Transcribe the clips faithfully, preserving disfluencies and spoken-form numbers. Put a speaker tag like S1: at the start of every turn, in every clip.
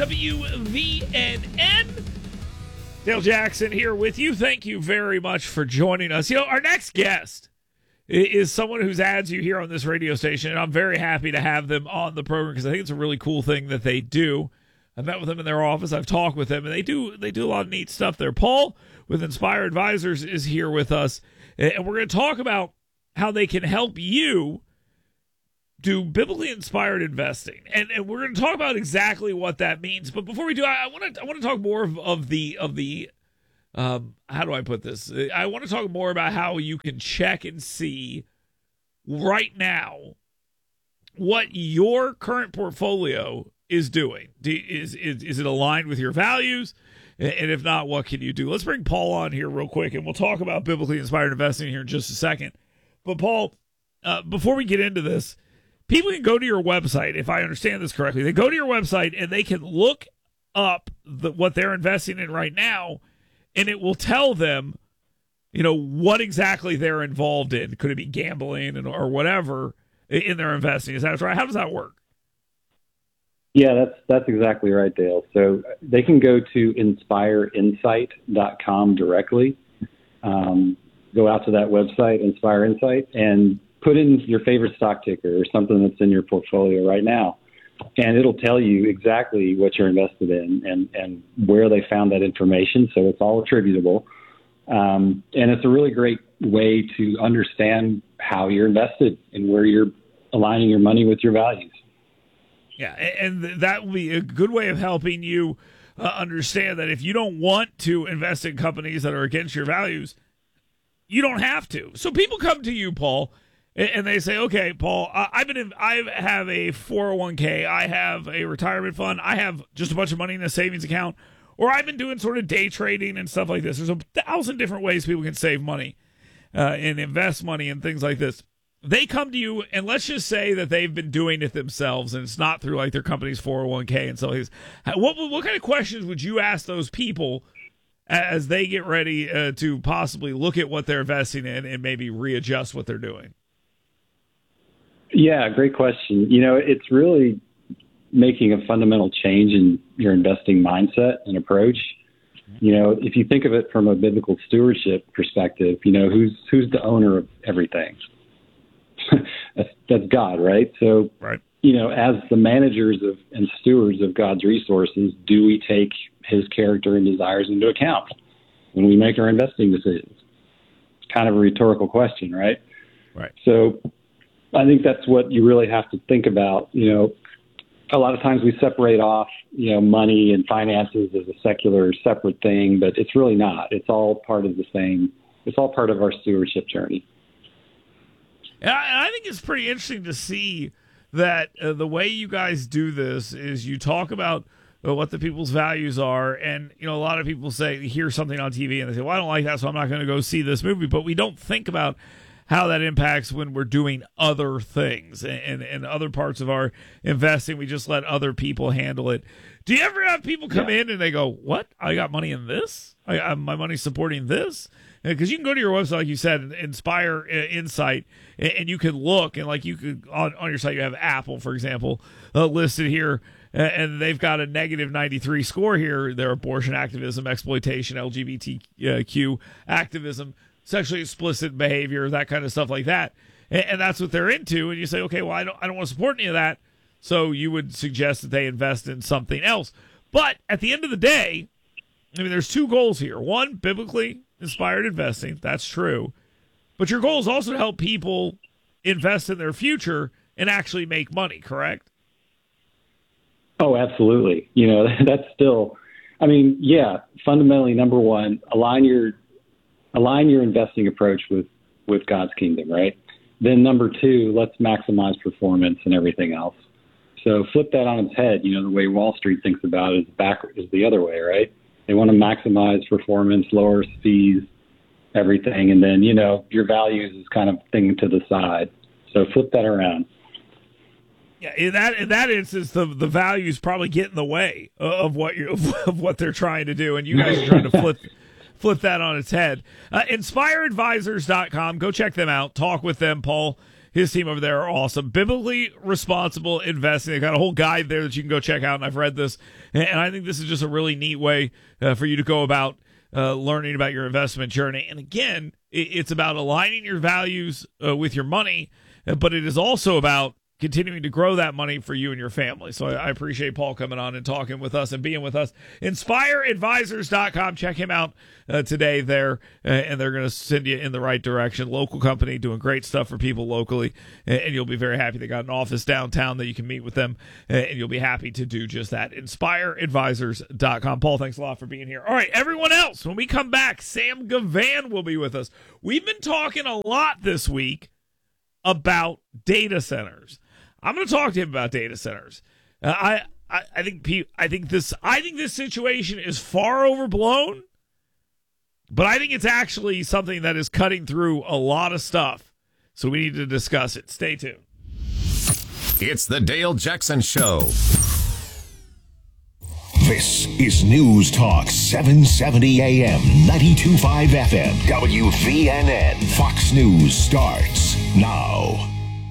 S1: W V N N. Dale Jackson here with you. Thank you very much for joining us. You know, our next guest is someone whose ads you hear on this radio station, and I'm very happy to have them on the program because I think it's a really cool thing that they do. I've met with them in their office. I've talked with them, and they do they do a lot of neat stuff there. Paul with Inspire Advisors is here with us, and we're going to talk about how they can help you do biblically inspired investing, and, and we're going to talk about exactly what that means. But before we do, I want to I want to talk more of, of the of the um, how do I put this? I want to talk more about how you can check and see right now what your current portfolio is doing. Do, is, is is it aligned with your values? And if not, what can you do? Let's bring Paul on here real quick, and we'll talk about biblically inspired investing here in just a second. But Paul, uh, before we get into this, people can go to your website, if I understand this correctly. They go to your website and they can look up the, what they're investing in right now, and it will tell them, you know, what exactly they're involved in. Could it be gambling and, or whatever in their investing? Is that right? How does that work?
S2: Yeah, that's that's exactly right, Dale. So they can go to inspire insight dot com directly. Um, go out to that website, Inspire Insight, and put in your favorite stock ticker or something that's in your portfolio right now. And it'll tell you exactly what you're invested in and, and where they found that information. So it's all attributable. Um, and it's a really great way to understand how you're invested and where you're aligning your money with your values.
S1: Yeah, and that will be a good way of helping you uh, understand that if you don't want to invest in companies that are against your values, you don't have to. So people come to you, Paul, and they say, okay, Paul, I've been in, I have a four oh one k, I have a retirement fund, I have just a bunch of money in a savings account, or I've been doing sort of day trading and stuff like this. There's a thousand different ways people can save money uh, and invest money and things like this. They come to you, and let's just say that they've been doing it themselves, and it's not through like their company's four oh one k and stuff like this. What, what kind of questions would you ask those people as they get ready uh, to possibly look at what they're investing in and maybe readjust what they're doing?
S2: Yeah, great question. You know, it's really making a fundamental change in your investing mindset and approach. You know, if you think of it from a biblical stewardship perspective, you know, who's who's the owner of everything? that's, that's God, right? So,
S1: right.
S2: You know, as the managers of and stewards of God's resources, do we take his character and desires into account when we make our investing decisions? It's kind of a rhetorical question, right?
S1: Right.
S2: So I think that's what you really have to think about. You know, a lot of times we separate off, you know, money and finances as a secular separate thing, but it's really not. It's all part of the same. It's all part of our stewardship journey.
S1: And I, I think it's pretty interesting to see that uh, the way you guys do this is you talk about uh, what the people's values are. And, you know, a lot of people say, hear something on T V and they say, well, I don't like that, so I'm not going to go see this movie. But we don't think about how that impacts when we're doing other things and, and, and other parts of our investing. We just let other people handle it. Do you ever have people come yeah. in and they go, what? I got money in this? I, I my money's supporting this? Because you can go to your website, like you said, Inspire Insight, and, and you can look, and like you could, on, on your site, you have Apple, for example, uh, listed here, and they've got a negative ninety-three score here. Their abortion activism, exploitation, L G B T Q activism, sexually explicit behavior, that kind of stuff like that. And, and that's what they're into. And you say, okay, well, I don't, I don't want to support any of that. So you would suggest that they invest in something else. But at the end of the day, I mean, there's two goals here. One, biblically inspired investing. That's true. But your goal is also to help people invest in their future and actually make money, correct?
S2: Oh, absolutely. You know, that's still, I mean, yeah, fundamentally, number one, align your align your investing approach with, with God's kingdom, right? Then number two, let's maximize performance and everything else. So flip that on its head. You know, the way Wall Street thinks about it is back is the other way, right? They want to maximize performance, lower fees, everything. And then, you know, your values is kind of thing to the side. So flip that around.
S1: Yeah, in that in that instance, the the values probably get in the way of what you of what they're trying to do, and you guys are trying to flip flip that on its head. Uh, inspire advisors dot com. Go check them out. Talk with them, Paul his team over there are awesome. Biblically Responsible Investing. They've got a whole guide there that you can go check out, and I've read this. And I think this is just a really neat way uh, for you to go about uh, learning about your investment journey. And again, it's about aligning your values uh, with your money, but it is also about continuing to grow that money for you and your family. So I appreciate Paul coming on and talking with us and being with us. Inspire Advisors dot com. Check him out uh, today there, uh, and they're going to send you in the right direction. Local company doing great stuff for people locally, and, and you'll be very happy. They got an office downtown that you can meet with them, uh, and you'll be happy to do just that. Inspire Advisors dot com. Paul, thanks a lot for being here. All right, everyone else, when we come back, Sam Gavan will be with us. We've been talking a lot this week about data centers. I'm going to talk to him about data centers. Uh, I, I I think I think this I think this situation is far overblown, but I think it's actually something that is cutting through a lot of stuff. So we need to discuss it. Stay tuned.
S3: It's the Dale Jackson Show.
S4: This is News Talk seven seventy A M, ninety-two point five F M, W V N N. Fox News starts now.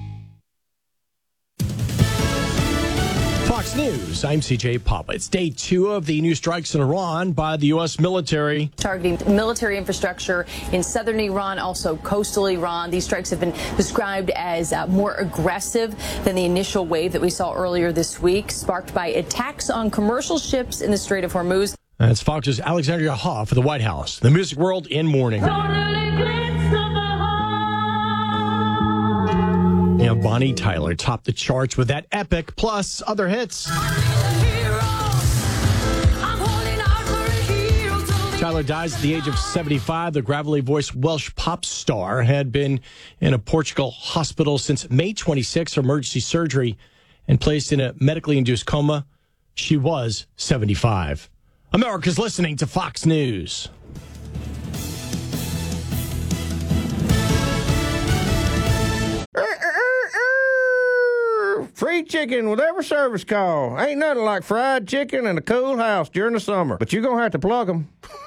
S5: Fox News, I'm C J Papa. It's day two of the new strikes in Iran by the U S military.
S6: Targeting military infrastructure in southern Iran, also coastal Iran. These strikes have been described as uh, more aggressive than the initial wave that we saw earlier this week, sparked by attacks on commercial ships in the Strait of Hormuz.
S5: That's Fox's Alexandria Hoff for the White House. The music world in mourning. You know, Bonnie Tyler topped the charts with that epic, plus other hits. Tyler dies at the age of seventy-five. The gravelly-voiced Welsh pop star had been in a Portugal hospital since May twenty-sixth for emergency surgery and placed in a medically induced coma. She was seventy-five. America's listening to Fox News.
S7: Free chicken with every service call. Ain't nothing like fried chicken in a cool house during the summer. But you're going to have to plug them.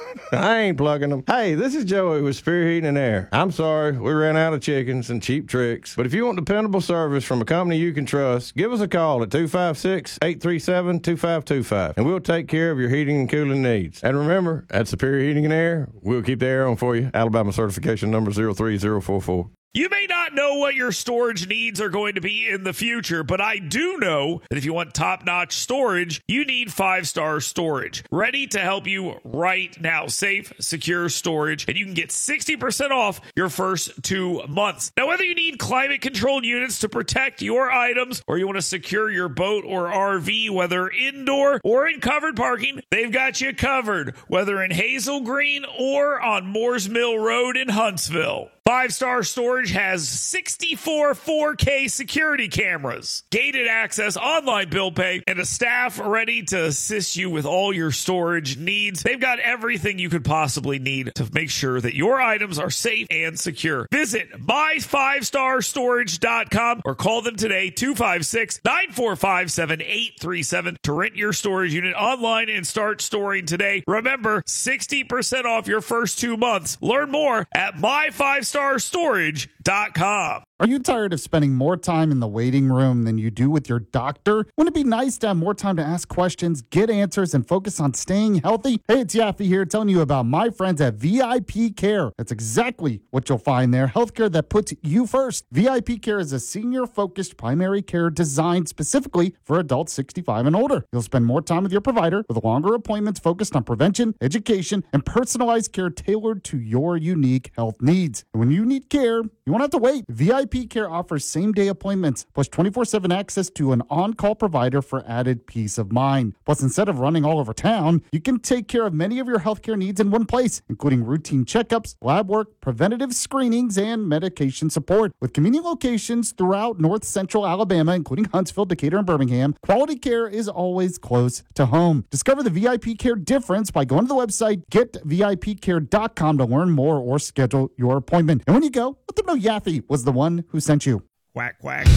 S7: I ain't plugging them. Hey, this is Joey with Spirit Heating and Air. I'm sorry, we ran out of chickens and cheap tricks. But if you want dependable service from a company you can trust, give us a call at two five six, eight three seven, two five two five, and we'll take care of your heating and cooling needs. And remember, at Superior Heating and Air, we'll keep the air on for you. Alabama certification number zero three zero four four.
S1: You may not know what your storage needs are going to be in the future, but I do know that if you want top-notch storage, you need Five Star Storage. Ready to help you right now. Safe, secure storage, and you can get sixty percent off your first two months. Now, whether you need climate-controlled units to protect your items, or you want to secure your boat or R V, whether indoor or in covered parking, they've got you covered, whether in Hazel Green or on Moores Mill Road in Huntsville. Five Star Storage has sixty-four four K security cameras, gated access, online bill pay, and a staff ready to assist you with all your storage needs. They've got everything you could possibly need to make sure that your items are safe and secure. Visit my five star storage dot com or call them today, two five six, nine four five, seven eight three seven, to rent your storage unit online and start storing today. Remember, sixty percent off your first two months. Learn more at my five star storage dot com.
S8: Are you tired of spending more time in the waiting room than you do with your doctor? Wouldn't it be nice to have more time to ask questions, get answers, and focus on staying healthy? Hey, it's Yaffe here telling you about my friends at V I P Care. That's exactly what you'll find there. Healthcare that puts you first. V I P Care is a senior-focused primary care designed specifically for adults sixty-five and older. You'll spend more time with your provider with longer appointments focused on prevention, education, and personalized care tailored to your unique health needs. And when you need care, you won't have to wait. V I P Care offers same-day appointments, plus twenty-four seven access to an on-call provider for added peace of mind. Plus, instead of running all over town, you can take care of many of your healthcare needs in one place, including routine checkups, lab work, preventative screenings, and medication support. With convenient locations throughout north central Alabama, including Huntsville, Decatur, and Birmingham, quality care is always close to home. Discover the V I P Care difference by going to the website get V I P care dot com to learn more or schedule your appointment. And when you go, let them know Yaffe was the one who sent you.
S1: Quack, quack.